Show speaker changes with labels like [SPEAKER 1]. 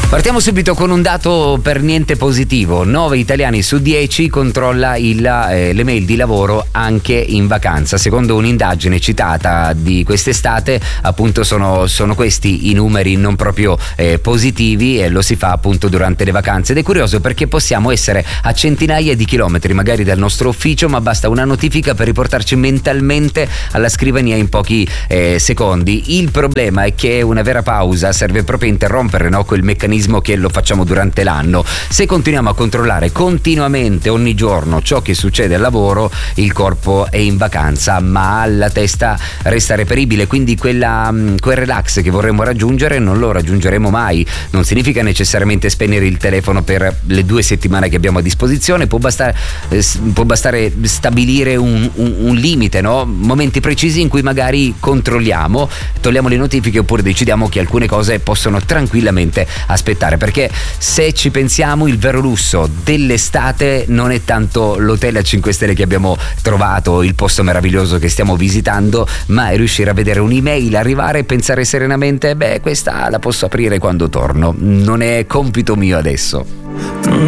[SPEAKER 1] Partiamo subito con un dato per niente positivo. 9 italiani su 10 controlla le mail di lavoro anche in vacanza. Secondo un'indagine citata di quest'estate, appunto sono questi i numeri non proprio positivi, e lo si fa appunto durante le vacanze. Ed è curioso perché possiamo essere a centinaia di chilometri magari dal nostro ufficio, ma basta una notifica per riportarci mentalmente alla scrivania in pochi secondi. Il problema è che una vera pausa serve proprio a interrompere, no, quel meccanismo che lo facciamo durante l'anno. Se continuiamo a controllare continuamente ogni giorno ciò che succede al lavoro, il corpo è in vacanza ma la testa resta reperibile, quindi quel relax che vorremmo raggiungere non lo raggiungeremo mai. Non significa necessariamente spegnere il telefono per le 2 settimane che abbiamo a disposizione, può bastare stabilire un limite, no? Momenti precisi in cui magari controlliamo, togliamo le notifiche, oppure decidiamo che alcune cose possono tranquillamente aspettare, perché se ci pensiamo il vero lusso dell'estate non è tanto l'hotel a 5 stelle che abbiamo trovato, il posto meraviglioso che stiamo visitando, ma è riuscire a vedere un'email arrivare e pensare serenamente: beh, questa la posso aprire quando torno, non è compito mio adesso.